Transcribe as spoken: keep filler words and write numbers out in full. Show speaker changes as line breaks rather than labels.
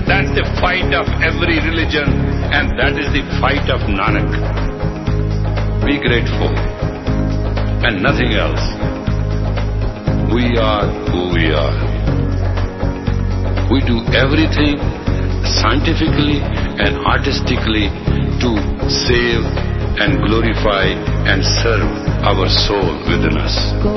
That's the fight of every religion, and that is the fight of Nanak. Be grateful, and nothing else. We are who we are. We do everything scientifically and artistically to save and glorify and serve our soul within us.